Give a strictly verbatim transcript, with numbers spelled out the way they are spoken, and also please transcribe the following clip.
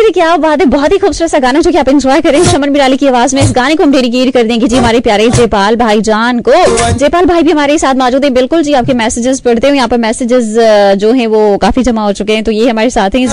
जी क्या बात है, बहुत ही खूबसूरत सा गाना जो कि आप एंजॉय करें शमन बिराली की आवाज में। इस गाने को हम डेडिकेट कर देंगे जी हमारे प्यारे जयपाल भाईजान को। जयपाल भाई भी हमारे साथ मौजूद है। बिल्कुल जी, आपके मैसेजेस पढ़ते हुए यहाँ पर मैसेजेस जो हैं वो काफी जमा हो चुके हैं, तो ये हमारे साथ हैं।